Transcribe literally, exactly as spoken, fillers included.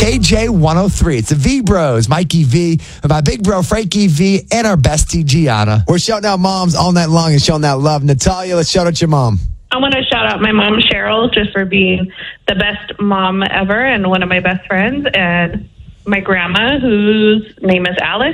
K J one oh three. It's the V Bros, Mikey V, and my big bro, Frankie V, and our bestie, Gianna. We're shouting out moms all night long and showing that love. Natalia, let's shout out your mom. I want to shout out my mom, Cheryl, just for being the best mom ever and one of my best friends, and my grandma, whose name is Alice.